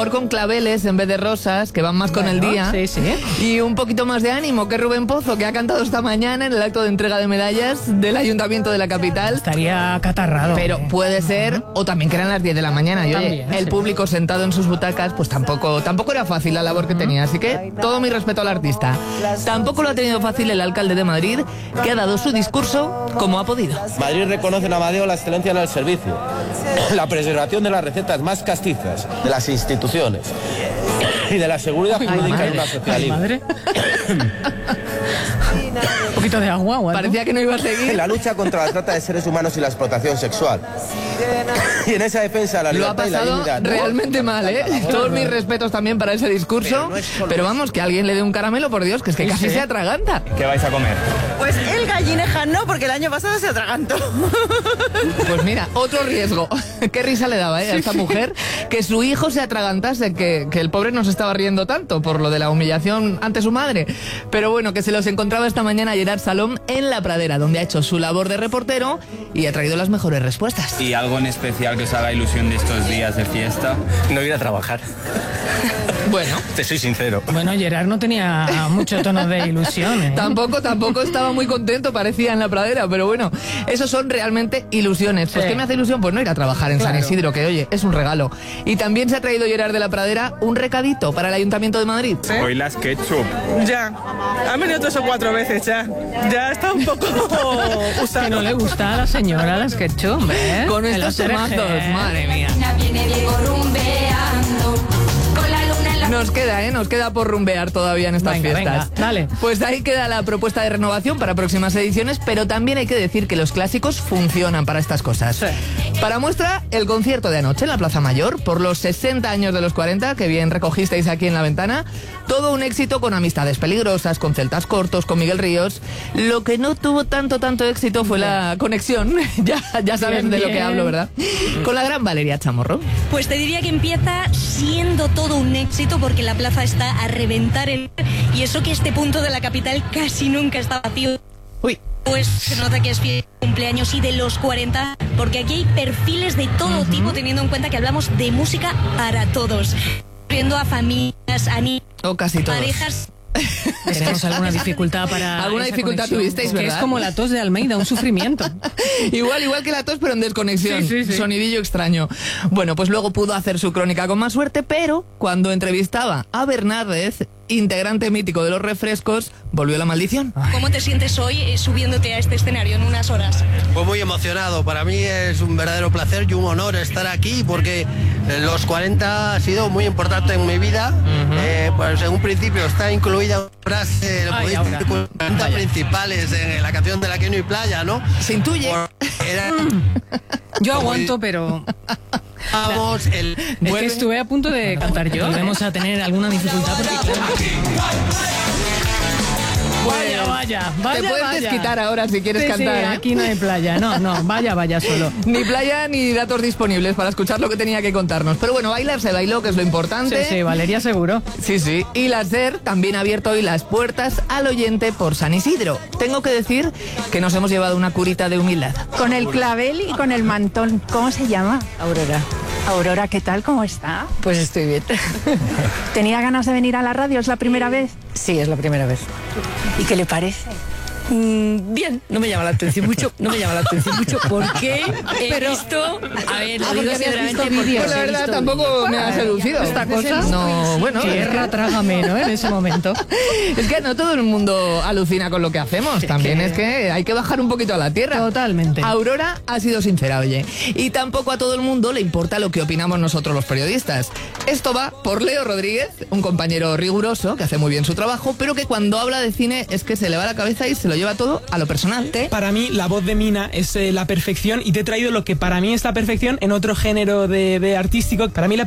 mejor con claveles en vez de rosas, que van más con el día. Sí, sí. Y un poquito más de ánimo que Rubén Pozo, que ha cantado esta mañana en el acto de entrega de medallas del Ayuntamiento de la capital. Estaría catarrado. Pero puede ser, o también que eran las 10 de la mañana. Y oye, También, el sí. público sentado en sus butacas, pues tampoco era fácil la labor que tenía. Así que todo mi respeto al artista. Tampoco lo ha tenido fácil el alcalde de Madrid, que ha dado su discurso como ha podido. Madrid reconoce en Amadeo la excelencia en el servicio, la preservación de las recetas más castizas, de las instituciones y de la seguridad jurídica en una sociedad libre. Madre. Un poquito de agua, ¿o algo? Parecía que no iba a En seguir. la lucha contra la trata de seres humanos y la explotación sexual. Y en esa defensa de la Lo ha libertad y la pasado dignidad. realmente mal, ¿eh? Todos mis respetos también para ese discurso. Pero vamos, que alguien le dé un caramelo, por Dios, que es que casi se atraganta. ¿Qué vais a comer? Pues el gallineja no, porque el año pasado se atragantó. Pues mira, otro riesgo. Qué risa le daba, ¿eh? A esta mujer que su hijo se atragantase, que el pobre no se estaba riendo tanto por lo de la humillación ante su madre. Pero bueno, que se los encontraba esta mañana Gerard Salom en La Pradera, donde ha hecho su labor de reportero y ha traído las mejores respuestas. ¿Y algo en especial que os haga ilusión de estos días de fiesta? No ir a trabajar. Bueno, Te soy sincero. Bueno, Gerard no tenía mucho tono de ilusión, ¿eh? tampoco estaba muy contento, parecía, en La Pradera, pero bueno, esos son realmente ilusiones. Pues Sí. ¿qué me hace ilusión? Pues no ir a trabajar en San Claro. Isidro, que oye, es un regalo. Y también se ha traído Gerard de La Pradera un recadito para el Ayuntamiento de Madrid. Hoy las ketchup. Ya. Han venido 3 o 4 veces ya. Ya está un poco Que usado. no le gusta a la señora las ketchup, ¿eh? Con El estos ASRG. temazos, madre mía. Viene Diego rumbeando con la luna en la... Nos queda por rumbear todavía en estas Venga, fiestas. venga, dale. Pues ahí queda la propuesta de renovación para próximas ediciones, pero también hay que decir que los clásicos funcionan para estas cosas. Sí. Para muestra, el concierto de anoche en la Plaza Mayor, por los 60 años de los 40, que bien recogisteis aquí en La Ventana. Todo un éxito con Amistades Peligrosas, con Celtas Cortos, con Miguel Ríos. Lo que no tuvo tanto éxito fue la conexión, ya sabes Bien, de lo que bien. hablo, ¿verdad? Con la gran Valeria Chamorro. Pues te diría que empieza siendo todo un éxito porque la plaza está a reventar y eso que este punto de la capital casi nunca está vacío. Uy. Pues se nota que es fiesta de cumpleaños y de los 40, porque aquí hay perfiles de todo tipo, teniendo en cuenta que hablamos de música para todos. Viendo a familias, a niños, O casi todos. parejas. Tenemos alguna dificultad para. Alguna esa dificultad conexión. tuvisteis, Es que ¿verdad? es como la tos de Almeida, un sufrimiento. Igual que la tos, pero en desconexión. Sí, sí, sí. Sonidillo extraño. Bueno, pues luego pudo hacer su crónica con más suerte, pero cuando entrevistaba a Bernárdez, integrante mítico de los refrescos, volvió la maldición. ¿Cómo te sientes hoy subiéndote a este escenario en unas horas? Pues muy emocionado, para mí es un verdadero placer y un honor estar aquí porque los 40 ha sido muy importante en mi vida. Pues en un principio está incluida una frase, Ay, ahora. 40 principales en la canción de La que no hay playa, ¿no? Se intuye. Era, Yo aguanto, pero. vamos, el... Es que estuve a punto de cantar yo. Volvemos a tener alguna dificultad porque, claro. Vaya, Te puedes vaya. desquitar ahora si quieres Sí, cantar, sí, ¿eh? aquí no hay playa. No, vaya solo. Ni playa ni datos disponibles para escuchar lo que tenía que contarnos. Pero bueno, bailar se bailó, que es lo importante. Sí, Valeria seguro. Sí. Y la SER también ha abierto hoy las puertas al oyente por San Isidro. Tengo que decir que nos hemos llevado una curita de humildad. Con el clavel y con el mantón. ¿Cómo se llama? Aurora, Aurora, ¿qué tal? ¿Cómo está? pues estoy bien. ¿Tenía ganas de venir a la radio? ¿Es la primera vez? Sí, es la primera vez. ¿Y qué le parece? Bien, no me llama la atención mucho porque he visto, a ver, lo digo sinceramente porque Pues la verdad tampoco me ha seducido esta cosa. No, bueno. Tierra, trágame, ¿no? En ese momento. Es que no todo el mundo alucina con lo que hacemos. También es que hay que bajar un poquito a la tierra. Totalmente. Aurora ha sido sincera, oye. Y tampoco a todo el mundo le importa lo que opinamos nosotros los periodistas. Esto va por Leo Rodríguez, un compañero riguroso que hace muy bien su trabajo, pero que cuando habla de cine es que se le va la cabeza y se lo lleva todo a lo personal. Para mí la voz de Mina es la perfección y te he traído lo que para mí es la perfección en otro género de artístico. Para mí la